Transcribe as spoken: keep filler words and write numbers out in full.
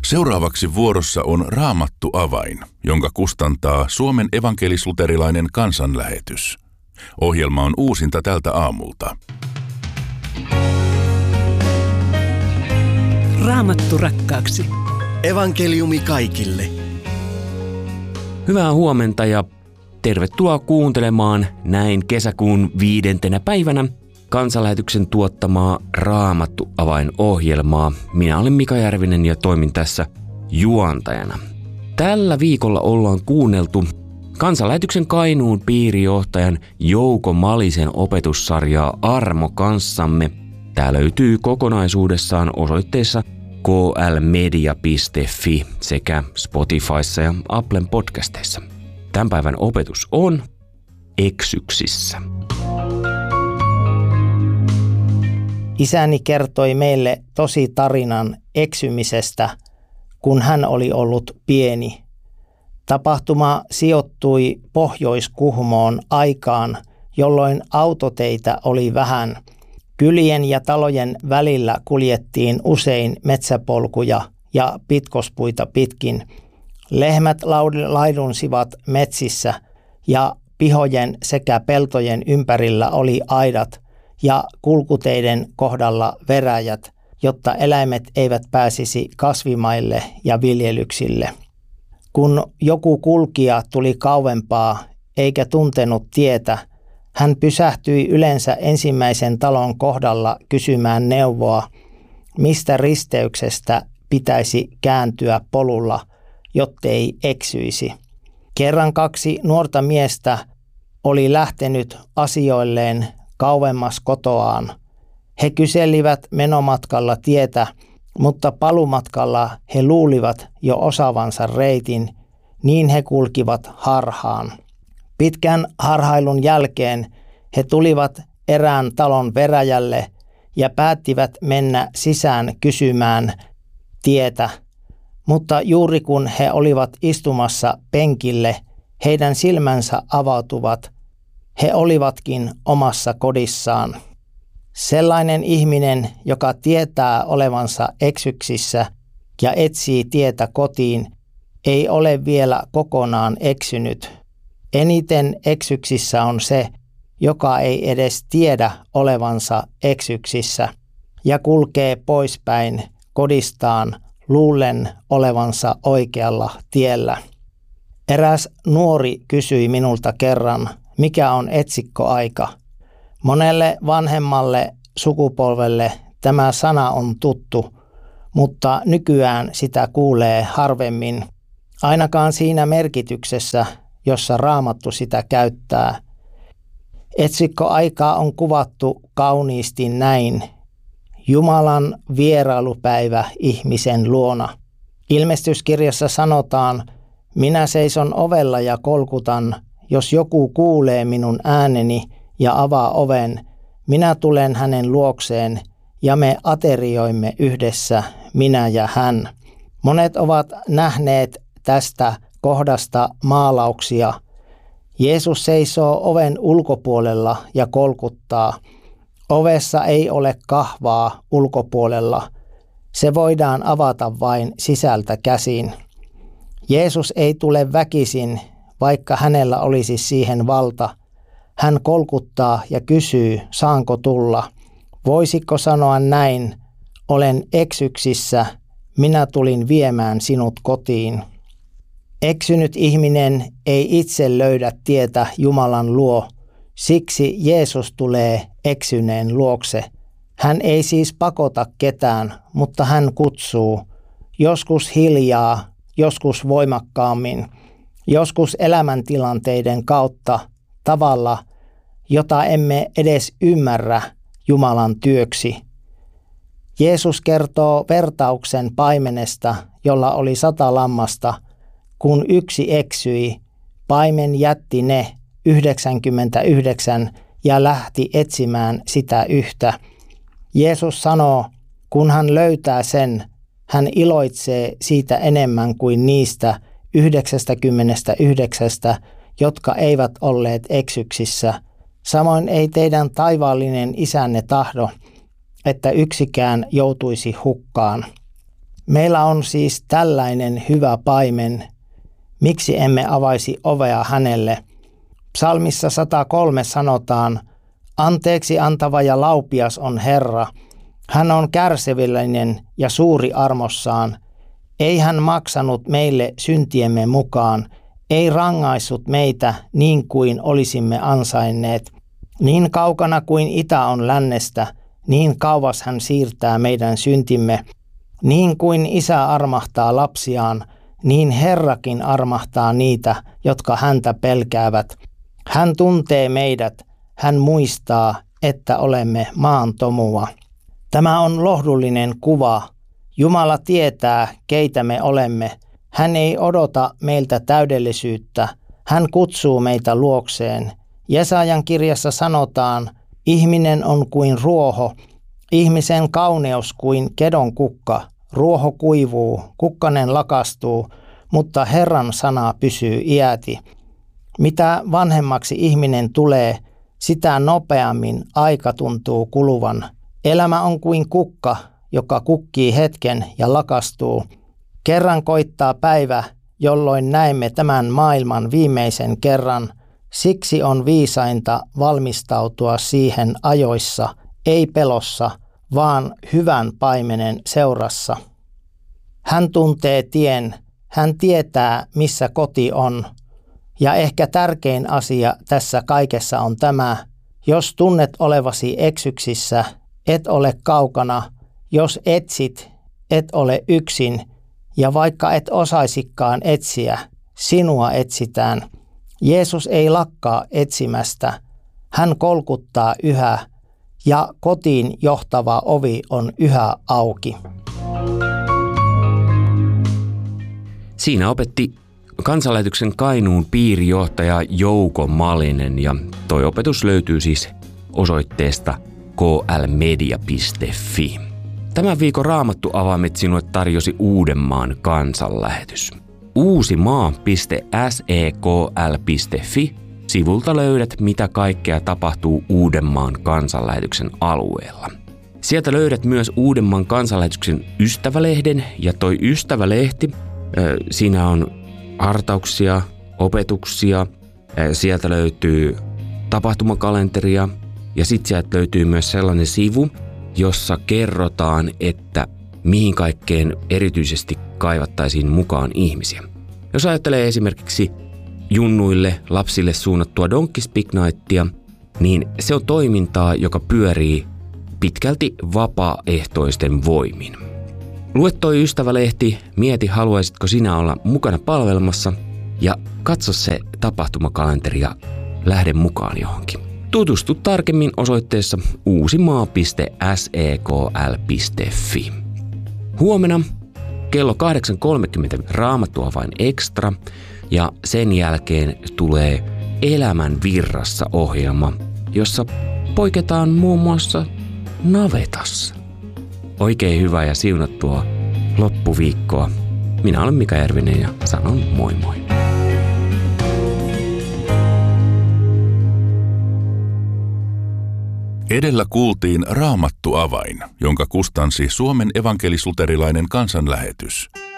Seuraavaksi vuorossa on Raamattu avain, jonka kustantaa Suomen evankelis-luterilainen kansanlähetys. Ohjelma on uusinta tältä aamulta. Raamattu rakkaaksi. Evankeliumi kaikille. Hyvää huomenta ja tervetuloa kuuntelemaan näin kesäkuun viidentenä päivänä kansanlähetyksen tuottamaa Raamattu avain-ohjelmaa. Minä olen Mika Järvinen ja toimin tässä juontajana. Tällä viikolla ollaan kuunneltu kansanlähetyksen Kainuun piirijohtajan Jouko Malisen opetussarjaa Armo kanssamme. Tää löytyy kokonaisuudessaan osoitteessa k l media piste f i sekä Spotifyssa ja Applen podcasteissa. Tämän päivän opetus on eksyksissä. Isäni kertoi meille tosi tarinan eksymisestä, kun hän oli ollut pieni. Tapahtuma sijoittui Pohjois-Kuhmoon aikaan, jolloin autoteitä oli vähän. Kylien ja talojen välillä kuljettiin usein metsäpolkuja ja pitkospuita pitkin. Lehmät laidunsivat metsissä ja pihojen sekä peltojen ympärillä oli aidat ja kulkuteiden kohdalla veräjät, jotta eläimet eivät pääsisi kasvimaille ja viljelyksille. Kun joku kulkija tuli kauempaa eikä tuntenut tietä, hän pysähtyi yleensä ensimmäisen talon kohdalla kysymään neuvoa, mistä risteyksestä pitäisi kääntyä polulla, jottei eksyisi. Kerran kaksi nuorta miestä oli lähtenyt asioilleen kauemmas kotoaan. He kyselivät menomatkalla tietä, mutta palumatkalla he luulivat jo osaavansa reitin, niin he kulkivat harhaan. Pitkän harhailun jälkeen he tulivat erään talon veräjälle ja päättivät mennä sisään kysymään tietä, mutta juuri kun he olivat istumassa penkille, heidän silmänsä avautuvat. He olivatkin omassa kodissaan. Sellainen ihminen, joka tietää olevansa eksyksissä ja etsii tietä kotiin, ei ole vielä kokonaan eksynyt. Eniten eksyksissä on se, joka ei edes tiedä olevansa eksyksissä ja kulkee poispäin kodistaan luullen olevansa oikealla tiellä. Eräs nuori kysyi minulta kerran, mikä on etsikkoaika. Monelle vanhemmalle sukupolvelle tämä sana on tuttu, mutta nykyään sitä kuulee harvemmin, ainakaan siinä merkityksessä, jossa Raamattu sitä käyttää. Etsikkoaikaa on kuvattu kauniisti näin: Jumalan vierailupäivä ihmisen luona. Ilmestyskirjassa sanotaan, minä seison ovella ja kolkutan, jos joku kuulee minun ääneni ja avaa oven, minä tulen hänen luokseen ja me aterioimme yhdessä, minä ja hän. Monet ovat nähneet tästä kohdasta maalauksia. Jeesus seisoo oven ulkopuolella ja kolkuttaa. Ovessa ei ole kahvaa ulkopuolella. Se voidaan avata vain sisältä käsin. Jeesus ei tule väkisin, vaikka hänellä olisi siihen valta. Hän kolkuttaa ja kysyy, saanko tulla? Voisiko sanoa näin, olen eksyksissä, minä tulin viemään sinut kotiin. Eksynyt ihminen ei itse löydä tietä Jumalan luo, siksi Jeesus tulee eksyneen luokse. Hän ei siis pakota ketään, mutta hän kutsuu, joskus hiljaa, joskus voimakkaammin, joskus elämäntilanteiden kautta, tavalla, jota emme edes ymmärrä Jumalan työksi. Jeesus kertoo vertauksen paimenesta, jolla oli sata lammasta. Kun yksi eksyi, paimen jätti ne yhdeksänkymmentäyhdeksän ja lähti etsimään sitä yhtä. Jeesus sanoo, kun hän löytää sen, hän iloitsee siitä enemmän kuin niistä yhdeksästäkymmenestäyhdeksästä, jotka eivät olleet eksyksissä. Samoin ei teidän taivaallinen isänne tahdo, että yksikään joutuisi hukkaan. Meillä on siis tällainen hyvä paimen. Miksi emme avaisi ovea hänelle? Psalmissa sata kolme sanotaan, anteeksi antava ja laupias on Herra. Hän on kärsivällinen ja suuri armossaan. Ei hän maksanut meille syntiemme mukaan, ei rangaissut meitä niin kuin olisimme ansainneet. Niin kaukana kuin itä on lännestä, niin kauas hän siirtää meidän syntimme. Niin kuin isä armahtaa lapsiaan, niin Herrakin armahtaa niitä, jotka häntä pelkäävät. Hän tuntee meidät, hän muistaa, että olemme maan tomua. Tämä on lohdullinen kuva. Jumala tietää, keitä me olemme. Hän ei odota meiltä täydellisyyttä. Hän kutsuu meitä luokseen. Jesajan kirjassa sanotaan, ihminen on kuin ruoho, ihmisen kauneus kuin kedon kukka. Ruoho kuivuu, kukkanen lakastuu, mutta Herran sana pysyy iäti. Mitä vanhemmaksi ihminen tulee, sitä nopeammin aika tuntuu kuluvan. Elämä on kuin kukka, joka kukkii hetken ja lakastuu. Kerran koittaa päivä, jolloin näemme tämän maailman viimeisen kerran. Siksi on viisainta valmistautua siihen ajoissa, ei pelossa, vaan hyvän paimenen seurassa. Hän tuntee tien, hän tietää, missä koti on. Ja ehkä tärkein asia tässä kaikessa on tämä, jos tunnet olevasi eksyksissä, et ole kaukana, jos etsit, et ole yksin, ja vaikka et osaisikaan etsiä, sinua etsitään. Jeesus ei lakkaa etsimästä, hän kolkuttaa yhä, ja kotiin johtava ovi on yhä auki. Siinä opetti Kansanlähetyksen Kainuun piirijohtaja Jouko Malinen, ja toi opetus löytyy siis osoitteesta k l media piste f i. Tämän viikon Raamattuavaimet sinulle tarjosi Uudenmaan kansanlähetys. uusimaa piste s e k l piste f i sivulta löydät, mitä kaikkea tapahtuu Uudenmaan kansanlähetyksen alueella. Sieltä löydät myös Uudenmaan kansanlähetyksen ystävälehden, ja toi ystävälehti, äh, siinä on hartauksia, opetuksia, äh, sieltä löytyy tapahtumakalenteria, ja sitten sieltä löytyy myös sellainen sivu, jossa kerrotaan, että mihin kaikkeen erityisesti kaivattaisiin mukaan ihmisiä. Jos ajattelee esimerkiksi junnuille, lapsille suunnattua Donkey Speak Nightia, niin se on toimintaa, joka pyörii pitkälti vapaaehtoisten voimin. Lue toi ystävälehti, mieti haluaisitko sinä olla mukana palvelmassa ja katso se tapahtumakalenteri ja lähde mukaan johonkin. Tutustu tarkemmin osoitteessa uusimaa piste s e k l piste f i. Huomenna kello kahdeksan kolmekymmentä Raamattuavain Extra ja sen jälkeen tulee Elämän virrassa -ohjelma, jossa poiketaan muun muassa navetassa. Oikein hyvää ja siunattua loppuviikkoa. Minä olen Mika Järvinen ja sanon moi moi. Edellä kuultiin Raamattuavain, jonka kustansi Suomen evankelis-luterilainen kansanlähetys.